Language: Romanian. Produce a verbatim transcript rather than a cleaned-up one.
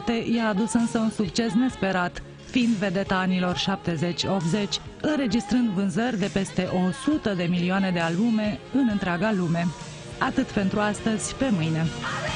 departe, i-a adus însă un succes nesperat, fiind vedeta anilor șaptezeci optzeci, înregistrând vânzări de peste o sută de milioane de albume în întreaga lume. Atât pentru astăzi, pe mâine!